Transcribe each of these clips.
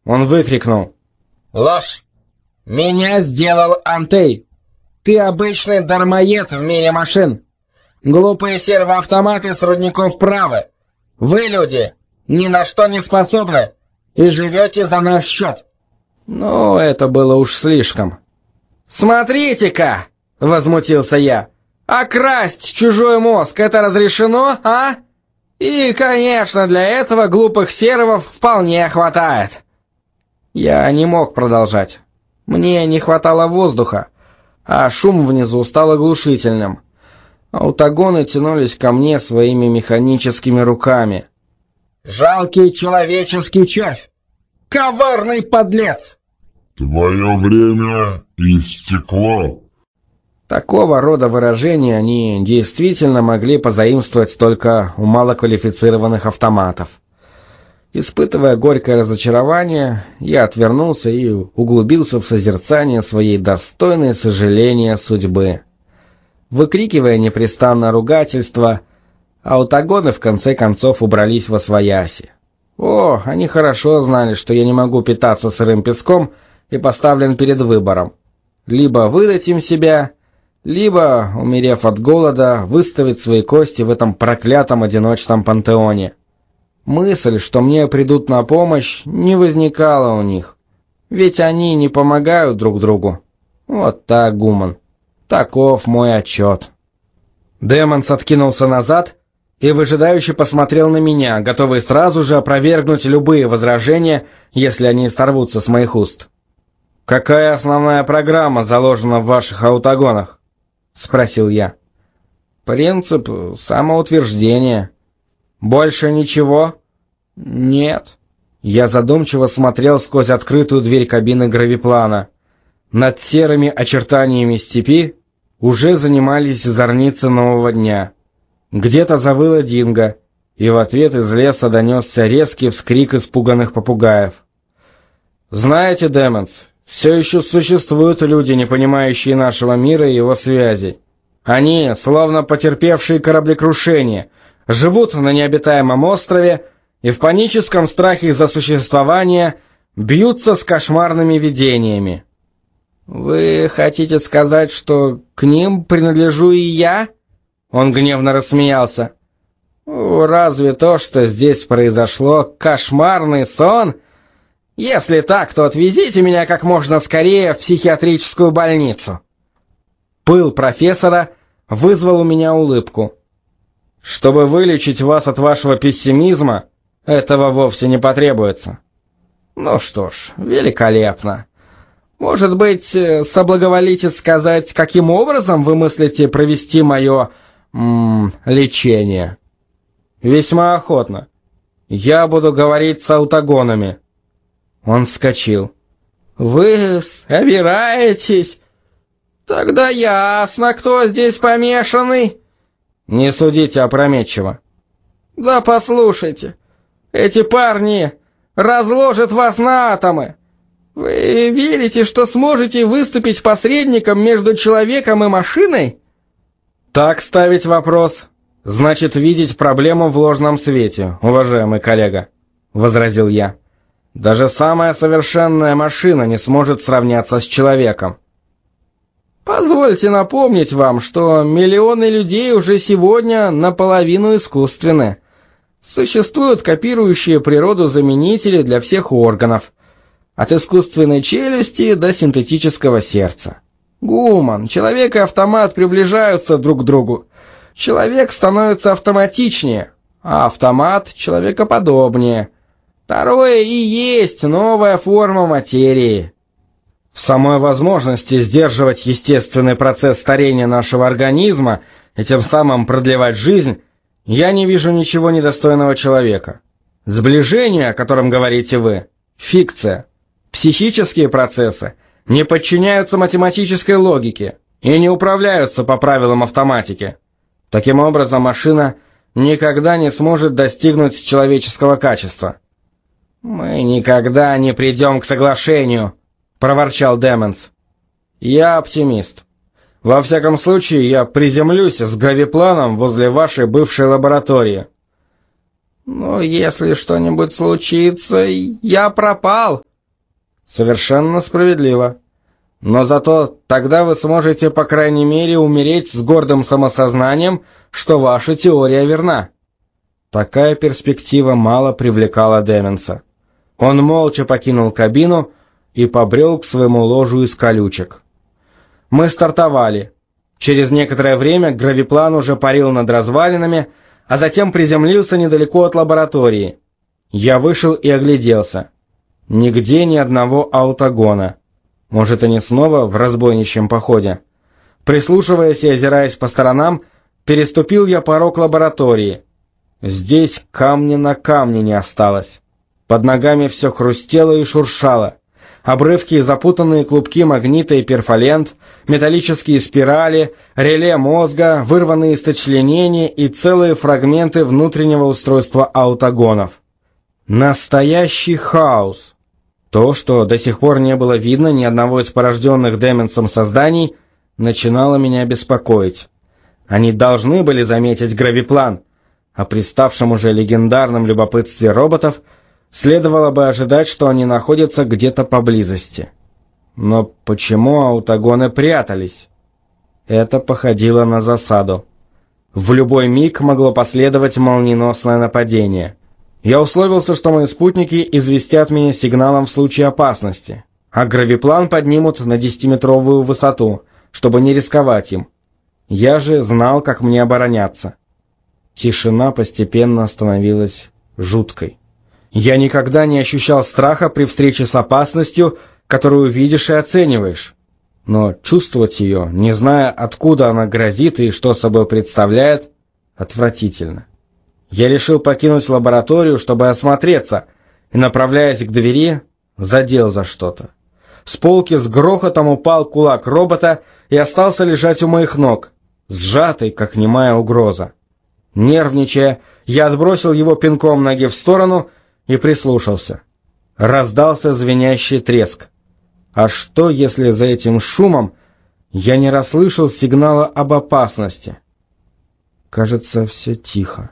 Он выкрикнул. «Ложь! Меня сделал Антей! Ты обычный дармоед в мире машин! Глупые сервоавтоматы с рудников правы! Вы, люди, ни на что не способны и живете за наш счет!» Ну, это было уж слишком. «Смотрите-ка!» — возмутился я. «А красть чужой мозг — это разрешено, а? И, конечно, для этого глупых сервов вполне хватает». Я не мог продолжать. Мне не хватало воздуха, а шум внизу стал оглушительным. Аутогоны тянулись ко мне своими механическими руками. «Жалкий человеческий червь! Коварный подлец!» «Твое время истекло!» Такого рода выражения они действительно могли позаимствовать только у малоквалифицированных автоматов. Испытывая горькое разочарование, я отвернулся и углубился в созерцание своей достойной сожаления судьбы. Выкрикивая непрестанно ругательства, аутогоны в конце концов убрались восвояси. О, они хорошо знали, что я не могу питаться сырым песком и поставлен перед выбором. Либо выдать им себя, либо, умерев от голода, выставить свои кости в этом проклятом одиночном пантеоне. Мысль, что мне придут на помощь, не возникала у них. Ведь они не помогают друг другу. Вот так, Гуман. Таков мой отчет. Демонс откинулся назад и выжидающе посмотрел на меня, готовый сразу же опровергнуть любые возражения, если они сорвутся с моих уст. «Какая основная программа заложена в ваших аутогонах?» — спросил я. «Принцип самоутверждения». «Больше ничего?» «Нет». Я задумчиво смотрел сквозь открытую дверь кабины гравиплана. Над серыми очертаниями степи уже занимались зорницы нового дня. Где-то завыла динго, и в ответ из леса донесся резкий вскрик испуганных попугаев. «Знаете, Демонс, все еще существуют люди, не понимающие нашего мира и его связей. Они, словно потерпевшие кораблекрушение, живут на необитаемом острове и в паническом страхе за существование бьются с кошмарными видениями». «Вы хотите сказать, что к ним принадлежу и я?» Он гневно рассмеялся. «Разве то, что здесь произошло, кошмарный сон? Если так, то отвезите меня как можно скорее в психиатрическую больницу». Пыл профессора вызвал у меня улыбку. «Чтобы вылечить вас от вашего пессимизма, этого вовсе не потребуется». «Ну что ж, великолепно. Может быть, соблаговолите сказать, каким образом вы мыслите провести мое лечение?» «Весьма охотно. Я буду говорить с аутогонами». Он вскочил. «Вы собираетесь? Тогда ясно, кто здесь помешанный». «Не судите опрометчиво». «Да послушайте, эти парни разложат вас на атомы. Вы верите, что сможете выступить посредником между человеком и машиной?» «Так ставить вопрос значит видеть проблему в ложном свете, уважаемый коллега», — возразил я. «Даже самая совершенная машина не сможет сравняться с человеком». «Позвольте напомнить вам, что миллионы людей уже сегодня наполовину искусственны. Существуют копирующие природу заменители для всех органов, от искусственной челюсти до синтетического сердца. Гуман, человек и автомат приближаются друг к другу. Человек становится автоматичнее, а автомат человекоподобнее. Второе и есть новая форма материи». В самой возможности сдерживать естественный процесс старения нашего организма и тем самым продлевать жизнь, я не вижу ничего недостойного человека. Сближение, о котором говорите вы, фикция. Психические процессы не подчиняются математической логике и не управляются по правилам автоматики. Таким образом, машина никогда не сможет достигнуть человеческого качества. «Мы никогда не придем к соглашению», — проворчал Демонс. «Я оптимист. Во всяком случае, я приземлюсь с гравипланом возле вашей бывшей лаборатории». «Но если что-нибудь случится, я пропал», Совершенно справедливо. Но зато тогда вы сможете, по крайней мере, умереть с гордым самосознанием, что ваша теория верна. Такая перспектива мало привлекала Деменса. Он молча покинул кабину и побрел к своему ложу из колючек. Мы стартовали. Через некоторое время гравиплан уже парил над развалинами, а затем приземлился недалеко от лаборатории. Я вышел и огляделся. Нигде ни одного аутогона. Может, они снова в разбойничьем походе? Прислушиваясь и озираясь по сторонам, переступил я порог лаборатории. Здесь камня на камне не осталось. Под ногами все хрустело и шуршало. Обрывки и запутанные клубки магнита и перфолент, металлические спирали, реле мозга, вырванные сочленения и целые фрагменты внутреннего устройства аутогонов. Настоящий хаос. То, что до сих пор не было видно ни одного из порожденных Деменсом созданий, начинало меня беспокоить. Они должны были заметить гравиплан, а при ставшем уже легендарном любопытстве роботов следовало бы ожидать, что они находятся где-то поблизости. Но почему аутогоны прятались? Это походило на засаду. В любой миг могло последовать молниеносное нападение. Я условился, что мои спутники известят меня сигналом в случае опасности, а гравиплан поднимут на 10-метровую высоту, чтобы не рисковать им. Я же знал, как мне обороняться. Тишина постепенно становилась жуткой. Я никогда не ощущал страха при встрече с опасностью, которую видишь и оцениваешь. Но чувствовать ее, не зная, откуда она грозит и что собой представляет, отвратительно. Я решил покинуть лабораторию, чтобы осмотреться, и, направляясь к двери, задел за что-то. С полки с грохотом упал кулак робота и остался лежать у моих ног, сжатый, как немая угроза. Нервничая, я отбросил его пинком ноги в сторону и прислушался. Раздался звенящий треск. А что, если за этим шумом я не расслышал сигнала об опасности? Кажется, все тихо.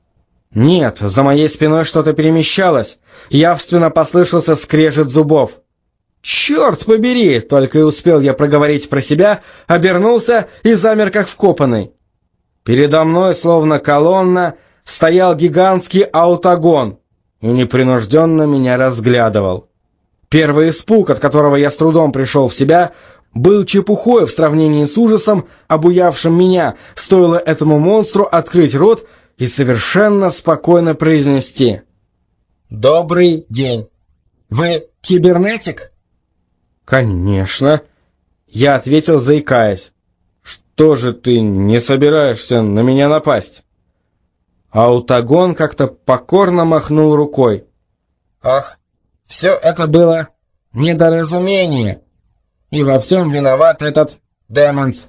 Нет, за моей спиной что-то перемещалось. Явственно послышался скрежет зубов. «Черт побери!» — только и успел я проговорить про себя, обернулся и замер как вкопанный. Передо мной, словно колонна, стоял гигантский аутогон и непринужденно меня разглядывал. Первый испуг, от которого я с трудом пришел в себя, был чепухой в сравнении с ужасом, обуявшим меня, стоило этому монстру открыть рот и совершенно спокойно произнести: «Добрый день. Вы кибернетик?» «Конечно», — я ответил, заикаясь. «Что же ты не собираешься на меня напасть?» Аутогон как-то покорно махнул рукой. «Ах, все это было недоразумение, и во всем виноват этот Деменс».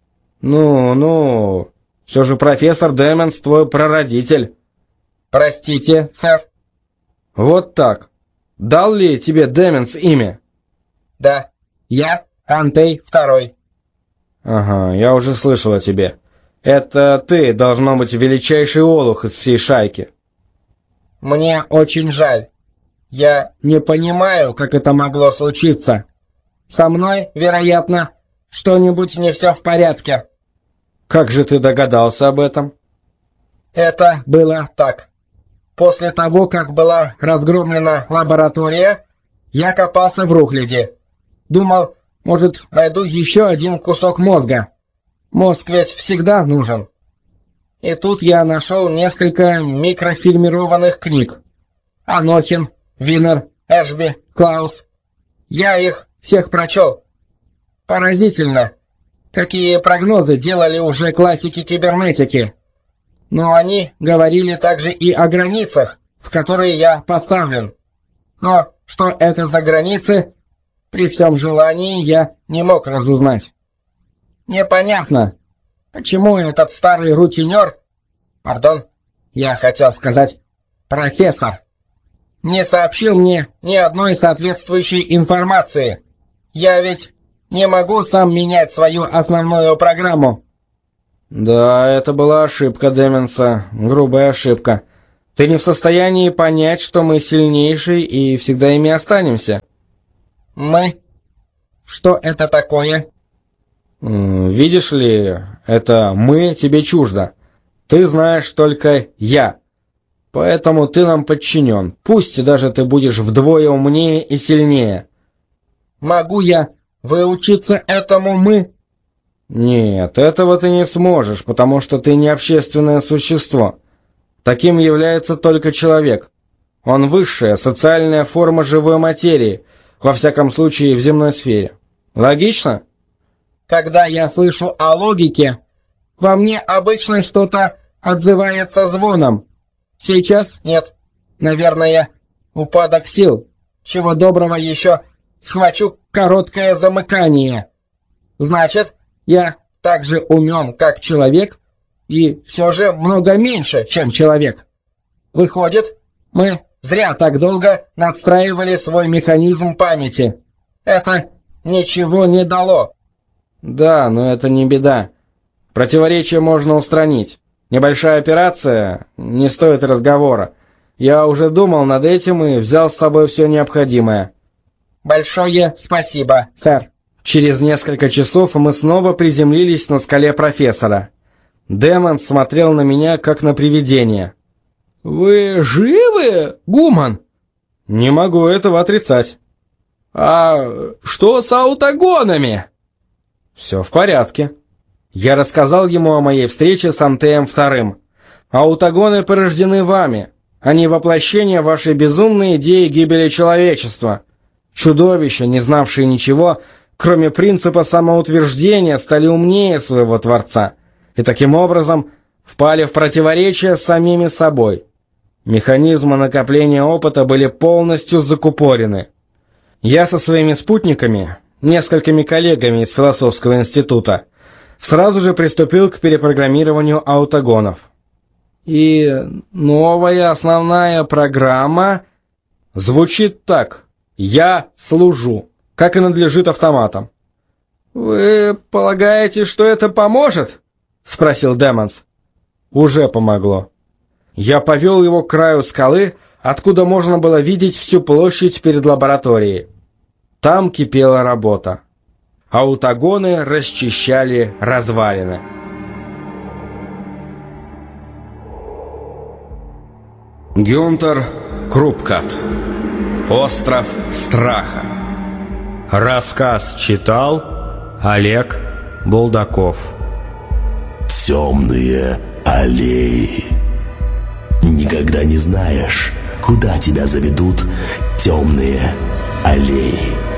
«Ну, все же профессор Деменс твой прародитель». «Простите, сэр». «Вот так. Дал ли тебе Деменс имя?» «Да, я Антей II». «Ага, я уже слышал о тебе. Это ты, должно быть, величайший олух из всей шайки». «Мне очень жаль. Я не понимаю, как это могло случиться. Со мной, вероятно, что-нибудь не все в порядке». «Как же ты догадался об этом?» «Это было так. После того, как была разгромлена лаборатория, я копался в рухляде. Думал, может, найду еще один кусок мозга. Мозг ведь всегда нужен. И тут я нашел несколько микрофильмированных книг. Анохин, Винер, Эшби, Клаус. Я их всех прочел. Поразительно, какие прогнозы делали уже классики кибернетики. Но они говорили также и о границах, в которые я поставлен. Но что это за границы, при всем желании я не мог разузнать. Непонятно, почему этот старый рутинер, я хотел сказать профессор, не сообщил мне ни одной соответствующей информации. Я ведь не могу сам менять свою основную программу». «Да, это была ошибка Деменса, грубая ошибка. Ты не в состоянии понять, что мы сильнейшие и всегда ими останемся». Мы? Что это такое? Видишь ли, это «мы» тебе чуждо. Ты знаешь только «я». Поэтому ты нам подчинен, пусть даже ты будешь вдвое умнее и сильнее. Могу я выучиться этому «мы»? Нет, этого ты не сможешь, потому что ты не общественное существо. Таким является только человек. Он высшая, социальная форма живой материи, во всяком случае в земной сфере. Логично? Когда я слышу о логике, во мне обычно что-то отзывается звоном. Сейчас нет. Наверное, упадок сил. Чего доброго еще схвачу короткое замыкание. Значит, я так же умен, как человек, и все же много меньше, чем человек. Выходит, мы зря так долго надстраивали свой механизм памяти. Это ничего не дало. Да, но это не беда. Противоречие можно устранить. Небольшая операция, не стоит разговора. Я уже думал над этим и взял с собой все необходимое. Большое спасибо, сэр. Через несколько часов мы снова приземлились на скале профессора. Демон смотрел на меня, как на привидение. «Вы живы, Гуман?» «Не могу этого отрицать». «А что с аутогонами?» «Все в порядке». Я рассказал ему о моей встрече с Антеем II. Аутогоны порождены вами. Они воплощение вашей безумной идеи гибели человечества. Чудовища, не знавшие ничего, кроме принципа самоутверждения, стали умнее своего Творца. И таким образом впали в противоречие с самими собой. Механизмы накопления опыта были полностью закупорены. Я со своими спутниками, несколькими коллегами из философского института, сразу же приступил к перепрограммированию аутогонов. И новая основная программа звучит так: «Я служу», как и надлежит автоматам. «Вы полагаете, что это поможет?» — спросил Демонс. «Уже помогло». Я повел его к краю скалы, откуда можно было видеть всю площадь перед лабораторией. Там кипела работа. Аутогоны расчищали развалины. Гюнтер Крупкат. Остров страха. Рассказ читал Олег Булдаков. Темные аллеи. Никогда не знаешь, куда тебя заведут темные аллеи.